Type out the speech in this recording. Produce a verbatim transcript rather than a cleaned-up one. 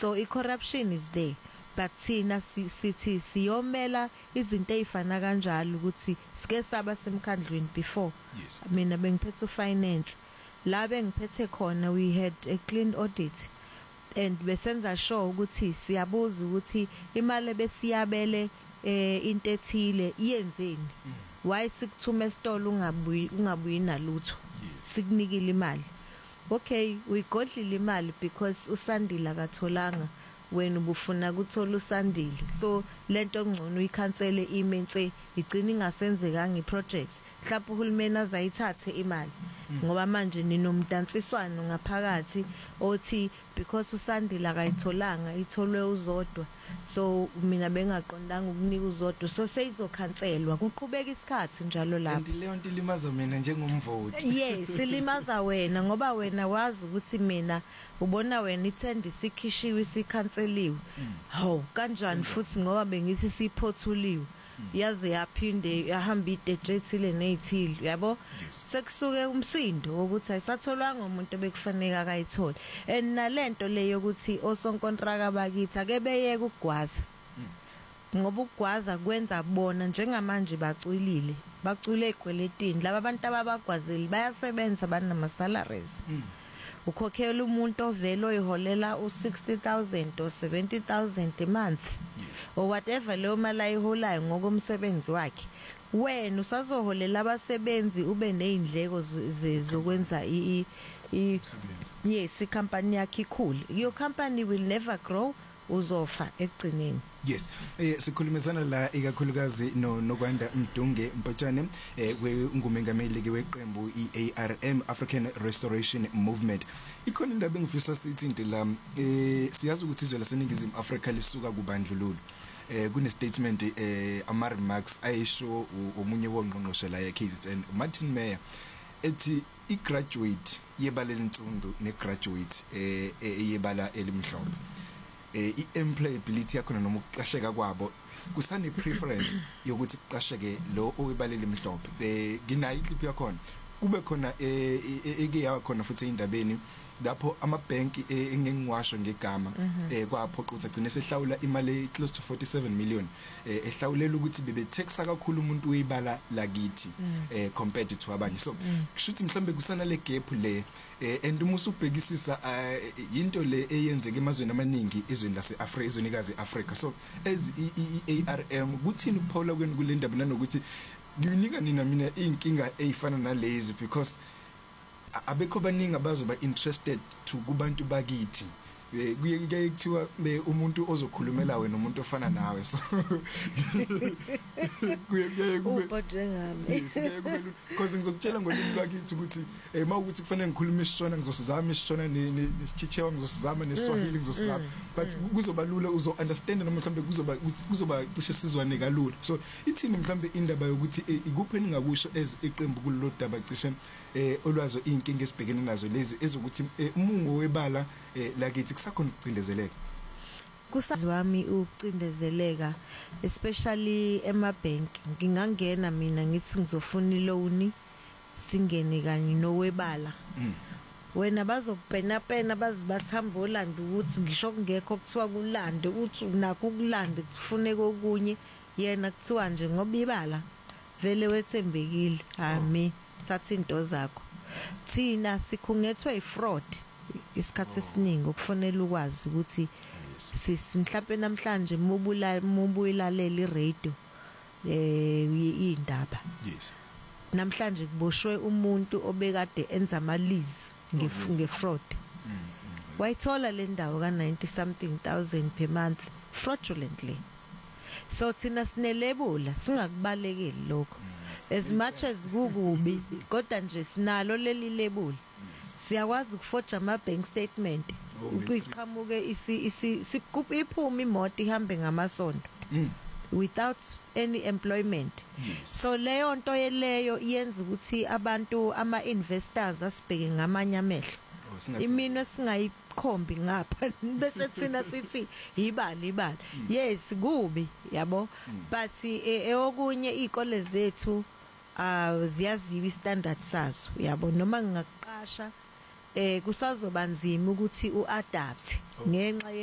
so i-corruption is there. But thina sithi siyomela izinto ezifana kanjalo ukuthi sike saba semkhandlweni before. Yes. Mina bengiphethe finance. La bengiphethe khona we had a clean audit and besenza sure ukuthi siyabuza ukuthi imali besiyabele eh into ethile iyenzeni. Why sikuthume esitolo ungabuyi ungabuyi nalutho. Sikunikile imali. Okay, we godlile imali because uSandile akatholanga wena ubufuna ukuthola uSandile. So lento ngcono uyicancele imenze igcina ingasenzekanga iproject. Mhlawumbe uhulumeni azayithathe imali ngoba manje ninomdantsiswano ngaphakathi othi because uSandile akayitholanga itholwe uzodwa. So mina bengaqondanga ukunika uzodwa so seyizokhancelwa kuqhubeka isikhathi njalo lapho. And leyo nto ilimaza mina njengomvoti. Yes, ilimaza wena ngoba wena wazi ukuthi mina ubona wena ithenda isikhishiwe isikhanceliwe. Hawu kanjani futhi ngoba bengisi siphothulwe. Yaze yaphinde yahamba idejethile nezithile yabo sekusuke umsindo ukuthi ayisatholwanga umuntu bekufanele akayithole and nalento leyo ukuthi osonkontraka bakithi ake beyeke ukugwaza ngoba ukugwaza kwenza bona njengamanje bacwilile bacwile egweletini laba abantu ababagwazeli bayasebenza banama salaries ukhokhela umuntu ovelo oyiholela u sixty thousand or seventy thousand a month or whatever leyo mali ayiholayo ngokomsebenzi wakhe wena usazoholela abasebenzi ube nezindleko zokwenza i yes icompany yakhe ikhulu your company will never grow uzofa egcineni. Yes, eh sikhulumezana la ikakhulukazi no nokwanda Mdunge Mpatshane eh ngumengameli ke weqembu i-A R M African Restoration Movement. Ikhona indaba engifisa sithi into la eh siyazi ukuthi izwe laseNingizimu Afrika lisuka kubandlululo. Eh kune statement eh ama remarks ayisho omunye wongqongqoshe la ye-K Z N Martin Meyer ethi i-graduate yebala lentundu ne-graduate eh yebala elimhlophe eh i-employability yakho noma ukuqasheka kwabo kusane preference yokuthi kuqasheke lo owebalele emhlophe eh nginayo iclip yakho kube khona eh eke yakhona futhi indabeni lapho ama bank engengiwasho ngegama eh kwaphoqa ukuthi agcine sehlawula imali close to forty-seven million eh ehlawulela ukuthi bebe taxa kakhulu umuntu uyibala lakithi eh compared to abanye so kushuthi mhlambe kusana le gap le eh and uma usubhekisisa into le eyenzeka emazweni amaningi ezweni lase Africa ezwenikazi Africa so as i-A R M kuthini ukuphawula kwenu kule ndaba nanokuthi nginika nina mina inkinga eyifana nalezi because abekho baningi abazoba interested to kubantu bakithi kuye kuye kuthiwa umuntu ozokhulumela wena umuntu ofana nawe so kuye kuye kube ubhojengami because ngizokutshela ngolimi lwakithi ukuthi eh mawukuthi kufanele ngikhulume isishona ngizosizama isishona nesichichewa ngizosizama neswahili ngizosizama but kuzoba lula uzo understand noma mhlambe kuzoba kuzoba cishe sizwane kalula so ithini mhlambe indaba yokuthi ikuphi ningakusho as iqembu kulelo daba cishe eh olwazo inkinga esibhekene nazo lezi ezokuthi umungo webala lakithi kusakhona ukucindezeleka kusazwami ukucindezeleka especially emabank ngingangena mina ngithi ngizofuna iloan singene kanye nowebala wena bazokupena pena bazibathamba olanda ukuthi ngisho kungekho kuthiwa kulande uthi unako ukulanda kufune kokunye yena kuthiwa nje ngoba ibala vele wethembekile ami thatha into zakho thina sikhungethwe ifraud isikhathi esiningi ukufonela ukwazi ukuthi mhlawumbe namhlanje mubula mubuyilalela iradio eh indaba yes namhlanje kuboshwe umuntu obekade enza amalizi ngefraud wayithola le ndawo ka ninety something thousand per month fraudulently so thina sinelebula singakubalekeli lokho as much as kukubi kodwa nje sinalo leli lebula siyakwazi ukufoja ama bank statement ukuyiqhamuke isi sikuphi iphuma imoto ihambe ngamasondo without any employment so leyo nto yeleyo iyenza ukuthi abantu ama investors asibheke ngamanye amehlo imino singayikhombi ngapha bese thina sithi ibali ibali yes kubi yabo but eokunye izikole zethu ah ziyaziwa standard sazo yabo noma ngingaqasha eh kusazoba nzima ukuthi uadapt ngenxa